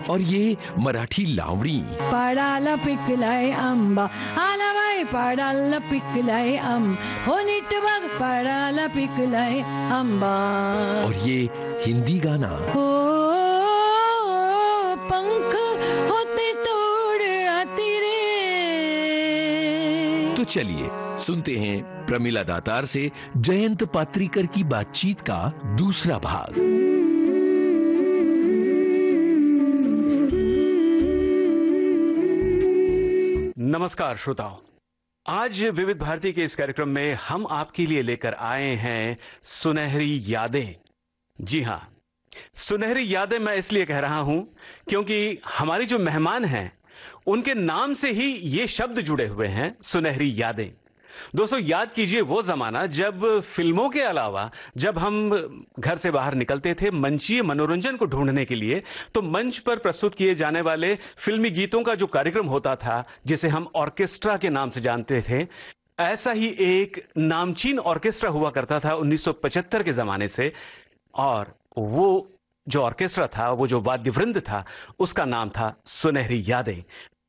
और ये मराठी लावणी। पाडाला पिकलाय आंबा, आला बाई पाडाला पिकलाय हो नीट बघ पाडाला पिकलाय आंबा। और ये हिंदी गाना। हो पंख होते तोड़ आती रे। तो चलिए सुनते हैं प्रमिला दातार से जयंत पात्रीकर की बातचीत का दूसरा भाग। नमस्कार श्रोताओं, आज विविध भारती के इस कार्यक्रम में हम आपके लिए लेकर आए हैं सुनहरी यादें। जी हां, सुनहरी यादें मैं इसलिए कह रहा हूं क्योंकि हमारी जो मेहमान हैं उनके नाम से ही ये शब्द जुड़े हुए हैं, सुनहरी यादें। दोस्तों, याद कीजिए वो जमाना जब फिल्मों के अलावा जब हम घर से बाहर निकलते थे मंचीय मनोरंजन को ढूंढने के लिए, तो मंच पर प्रस्तुत किए जाने वाले फिल्मी गीतों का जो कार्यक्रम होता था जिसे हम ऑर्केस्ट्रा के नाम से जानते थे, ऐसा ही एक नामचीन ऑर्केस्ट्रा हुआ करता था 1975 के जमाने से। और वो जो ऑर्केस्ट्रा था, वो जो वाद्यवृंद था, उसका नाम था सुनहरी यादें।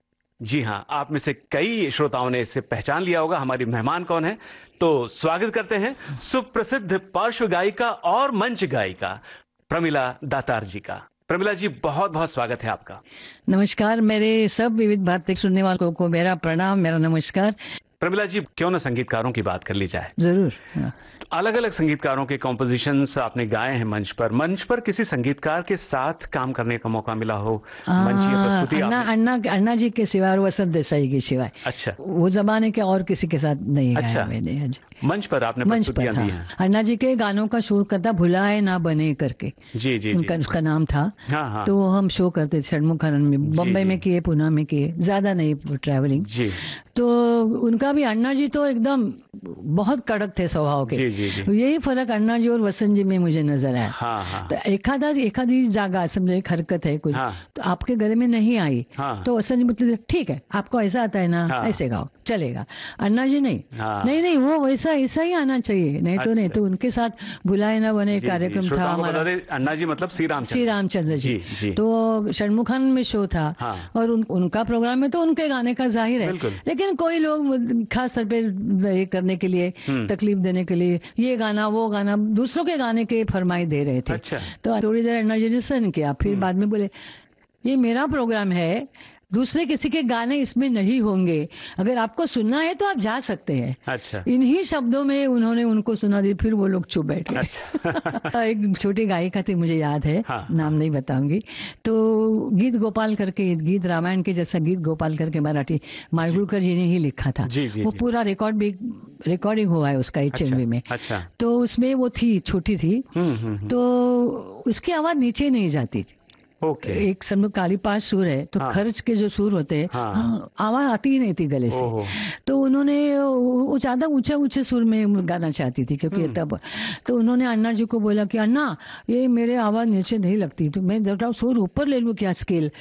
जी हां, आप में से कई श्रोताओं ने इसे पहचान लिया होगा। हमारी मेहमान कौन है, तो स्वागत करते हैं सुप्रसिद्ध पार्श्व गायिका और मंच गायिका प्रमिला दातार जी का। प्रमिला जी, बहुत बहुत स्वागत है आपका। नमस्कार, मेरे सब विविध भारती सुनने वालों को मेरा प्रणाम, मेरा नमस्कार। प्रमिला जी, क्यों ना संगीतकारों की बात कर ली जाए। जरूर। अलग अलग संगीतकारों के कॉम्पोजिशंस आपने गाए हैं मंच पर किसी संगीतकार के साथ काम करने का मौका मिला हो मंचीय प्रस्तुति? अन्ना जी के सिवाय और वसंत देसाई के सिवाय। अच्छा, वो जमाने के और किसी के साथ नहीं गाया मैंने। मंच पर आपने प्रस्तुतियां दी हैं। अन्ना जी के गानों का शो करता भुलाए ना बने करके। जी जी, उसका नाम था। हाँ। तो हम शो करते षणमुखानंद में, बम्बई में किए, पुणे में किए, ज्यादा नहीं ट्रैवलिंग जी। तो उनका भी, अन्ना जी तो एकदम बहुत कड़क थे स्वभाव के। जी जी जी। यही फर्क अन्ना जी और वसंत जी में मुझे नजर आया। हाँ। तो एखादी जागा समझे, एक हरकत है कुछ, तो आपके गले में नहीं आई, तो वसंत जी मतलब ठीक है, आपको ऐसा आता है ना, ऐसे गाओ, चलेगा। अन्ना जी नहीं, नहीं वो वैसा ऐसा ही आना चाहिए, नहीं तो नहीं। तो उनके साथ भुलाए ना बने कार्यक्रम था हमारा। अन्ना जी मतलब श्री रामचंद्र जी। तो षणमुखानंद में शो था और उनका प्रोग्राम में तो उनके गाने का जाहिर है, लेकिन कोई लोग खास तौर पे करने के लिए, तकलीफ देने के लिए, ये गाना वो गाना, दूसरों के गाने के फरमाई दे रहे थे। अच्छा। तो थोड़ी देर अन्ना जी ने सुन किया, फिर बाद में बोले ये मेरा प्रोग्राम है, दूसरे किसी के गाने इसमें नहीं होंगे, अगर आपको सुनना है तो आप जा सकते हैं। अच्छा। इन्हीं शब्दों में उन्होंने उनको सुना दी, फिर वो लोग चुप बैठ गए। अच्छा। एक छोटी गायिका थी, मुझे याद है, नाम नहीं बताऊंगी। तो गीत गोपाल करके, गीत रामायण के जैसा गीत गोपाल करके मराठी माडगुळकर जी ने ही लिखा था। वो पूरा रिकॉर्डिंग हुआ है उसका HMV में। अच्छा। तो उसमें वो थी, छोटी थी, तो उसकी आवाज नीचे नहीं जाती थी। एक समझो काली 5 सुर है, तो खर्च के जो सुर होते हैं, आवाज आती ही नहीं थी गले से। तो उन्होंने वो ज्यादा ऊंचे सुर में गाना चाहती थी, क्योंकि तब तो उन्होंने अन्ना जी को बोला कि अन्ना ये मेरे आवाज नीचे नहीं लगती, तो मैं जरा सुर ऊपर ले लूं क्या, स्केल?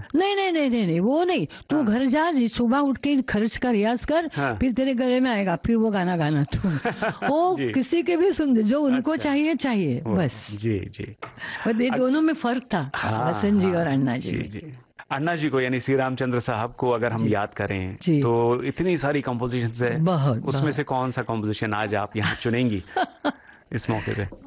नहीं वो नहीं, तू घर जा, सुबह उठ के खर्च का रियाज कर, फिर तेरे गले में आएगा, फिर वो गाना गाना तू। वो किसी के भी सुन, जो उनको चाहिए बस। जी जी, दोनों में फर्क था वसंत जी और अन्ना जी। अन्ना जी को, यानी श्री रामचंद्र साहब को अगर हम याद करें तो इतनी सारी कंपोजिशंस है, उसमें से कौन सा कंपोजिशन आज आप यहाँ चुनेंगी इस मौके पे?